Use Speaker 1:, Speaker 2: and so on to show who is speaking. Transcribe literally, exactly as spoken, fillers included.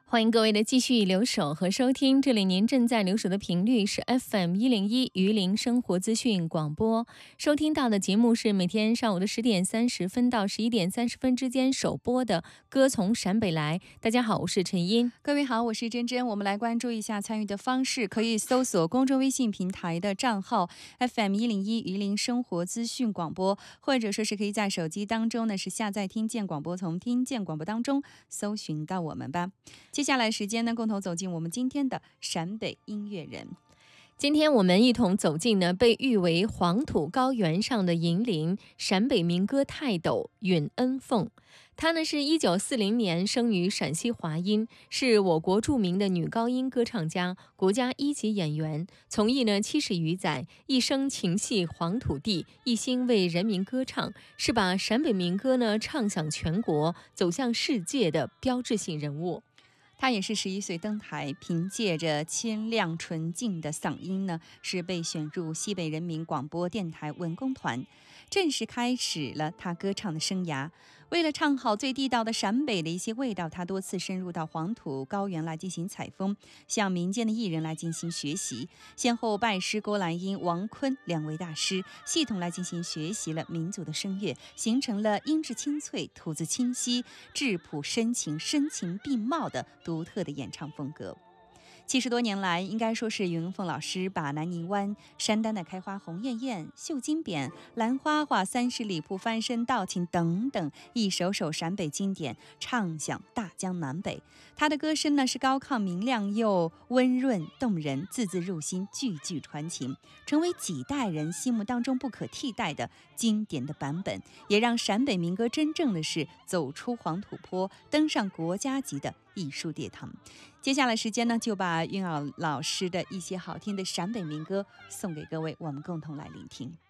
Speaker 1: 欢迎各位的继续留守和收听，这里您正在留守的频率是 F M 一零一榆林生活资讯广播，收听到的节目是每天上午的十点三十分到十一点三十分之间首播的《歌从陕北来》。大家好，我是陈茵。
Speaker 2: 各位好，我是珍珍。我们来关注一下参与的方式，可以搜索公众微信平台的账号 F M 一零一榆林生活资讯广播，或者说是可以在手机当中呢是下载听见广播，从听见广播当中搜寻到我们吧。接下来时间呢，共同走进我们今天的陕北音乐人。
Speaker 1: 今天我们一同走进呢被誉为黄土高原上的银铃陕北民歌泰斗允恩凤。她呢是一九四零年生于陕西华阴，是我国著名的女高音歌唱家，国家一级演员，从艺呢七十余载，一生情系黄土地，一心为人民歌唱，是把陕北民歌呢唱响全国，走向世界的标志性人物。
Speaker 2: 他也是十一岁登台，凭借着清亮纯净的嗓音呢，是被选入西北人民广播电台文工团，正式开始了他歌唱的生涯。为了唱好最地道的陕北的一些味道，他多次深入到黄土高原来进行采风，向民间的艺人来进行学习，先后拜师郭兰英、王坤两位大师，系统来进行学习了民族的声乐，形成了音质清脆、吐字清晰、质朴深情、声情并茂的独特的演唱风格。七十多年来，应该说是允恩凤老师把南泥湾、山丹的开花红艳艳、绣金匾、兰花花、三十里铺、翻身道情等等一首首陕北经典唱响大江南北。他的歌声呢是高亢明亮又温润动人，字字入心，句句传情，成为几代人心目当中不可替代的经典的版本，也让陕北民歌真正的是走出黄土坡，登上国家级的艺术殿堂。接下来时间呢，就把允老老师的一些好听的陕北民歌送给各位，我们共同来聆听。